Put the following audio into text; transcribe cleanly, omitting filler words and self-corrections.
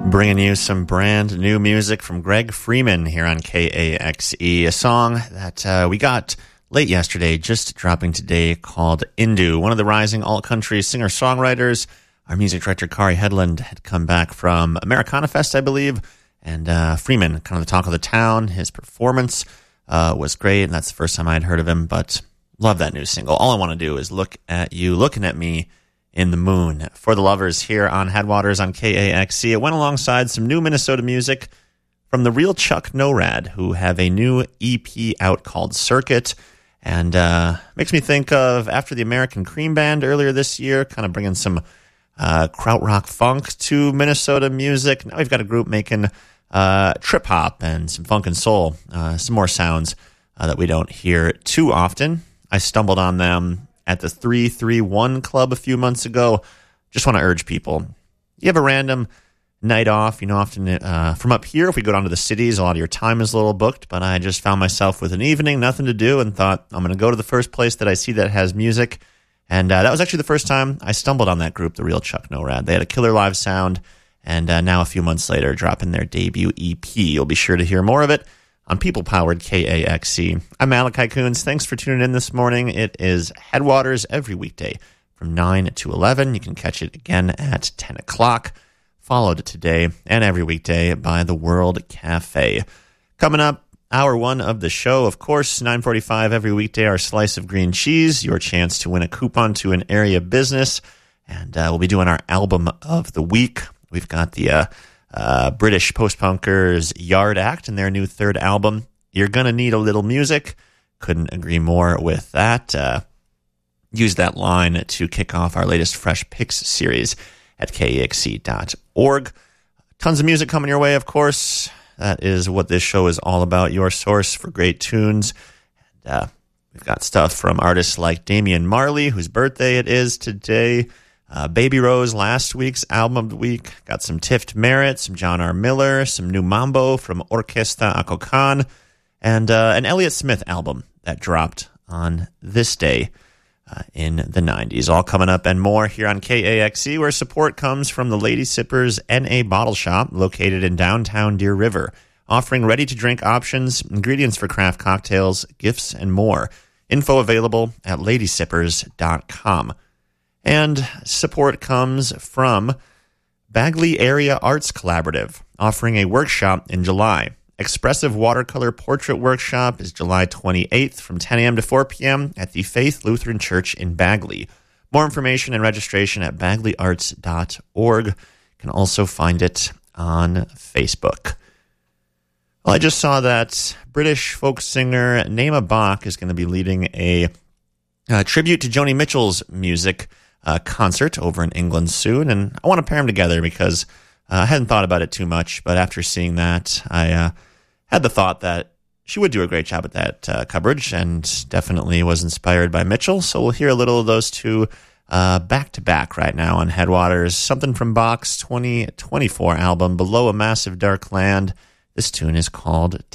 Bringing you some brand new music from Greg Freeman here on KAXE, a song that we got late yesterday, just dropping today, called Indu. One of the rising alt-country singer-songwriters. Our music director, Kari Headland, had come back from Americana Fest, I believe, and Freeman, kind of the talk of the town. His performance was great, and that's the first time I'd heard of him, but love that new single. All I want to do is look at you looking at me in the moon. For the lovers here on Headwaters on KAXE. It went alongside some new Minnesota music from the real Chuck Norad, who have a new EP out called Circuit, and makes me think of After the American Cream Band earlier this year, kind of bringing some krautrock funk to Minnesota music. Now we've got a group making trip hop and some funk and soul, some more sounds that we don't hear too often. I stumbled on them at the 331 Club a few months ago. Just want to urge people, you have a random night off, often from up here, if we go down to the cities, a lot of your time is a little booked, but I just found myself with an evening, nothing to do, and thought, I'm going to go to the first place that I see that has music. And that was actually the first time I stumbled on that group, the real Chuck Norad. They had a killer live sound, and now a few months later, dropping their debut EP. You'll be sure to hear more of it on people-powered KAXE. I'm Malachi Coons. Thanks for tuning in this morning. It is Headwaters every weekday from 9 to 11. You can catch it again at 10 o'clock, followed today and every weekday by the World Cafe. Coming up, hour one of the show, of course, 9:45 every weekday, our Slice of Green Cheese, your chance to win a coupon to an area business. And we'll be doing our album of the week. We've got the British post-punkers Yard Act and their new third album, You're Gonna Need a Little Music. Couldn't agree more with that. Use that line to kick off our latest Fresh Picks series at KAXE.org. Tons of music coming your way, of course. That is what this show is all about, your source for great tunes. And we've got stuff from artists like Damian Marley, whose birthday it is today. Baby Rose, last week's album of the week. Got some Tift Merritt, some John R. Miller, some new mambo from Orquesta Acocan, and an Elliott Smith album that dropped on this day in the 90s. All coming up and more here on KAXE, where support comes from the Lady Sippers NA Bottle Shop, located in downtown Deer River, offering ready-to-drink options, ingredients for craft cocktails, gifts, and more. Info available at ladysippers.com. And support comes from Bagley Area Arts Collaborative, offering a workshop in July. Expressive Watercolor Portrait Workshop is July 28th from 10 a.m. to 4 p.m. at the Faith Lutheran Church in Bagley. More information and registration at bagleyarts.org. You can also find it on Facebook. Well, I just saw that British folk singer Naima Bach is going to be leading a tribute to Joni Mitchell's music concert over in England soon, and I want to pair them together because I hadn't thought about it too much, but after seeing that, I had the thought that she would do a great job at that coverage, and definitely was inspired by Mitchell, so we'll hear a little of those two back-to-back right now on Headwaters. Something from Bach's 2024 album, Below a Massive Dark Land. This tune is called